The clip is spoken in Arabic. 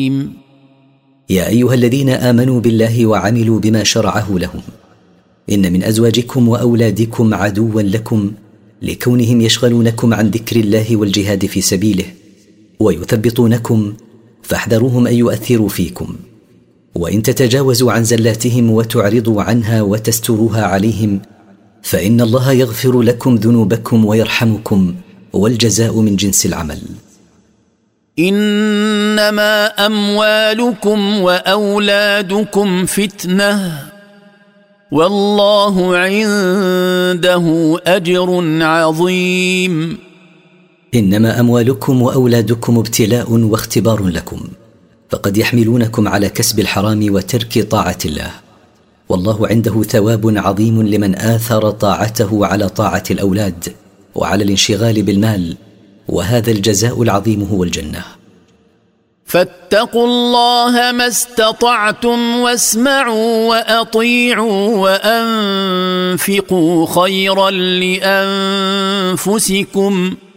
يا أيها الذين آمنوا بالله وعملوا بما شرعه لهم إن من أزواجكم وأولادكم عدوا لكم لكونهم يشغلونكم عن ذكر الله والجهاد في سبيله ويثبطونكم فاحذروهم أن يؤثروا فيكم، وإن تتجاوزوا عن زلاتهم وتعرضوا عنها وتستروها عليهم فإن الله يغفر لكم ذنوبكم ويرحمكم، والجزاء من جنس العمل. إنما أموالكم وأولادكم فتنة والله عنده أجر عظيم. إنما أموالكم وأولادكم ابتلاء واختبار لكم، فقد يحملونكم على كسب الحرام وترك طاعة الله، والله عنده ثواب عظيم لمن آثر طاعته على طاعة الأولاد وعلى الانشغال بالمال، وهذا الجزاء العظيم هو الجنة. فاتقوا الله ما استطعتم واسمعوا وأطيعوا وأنفقوا خيرا لأنفسكم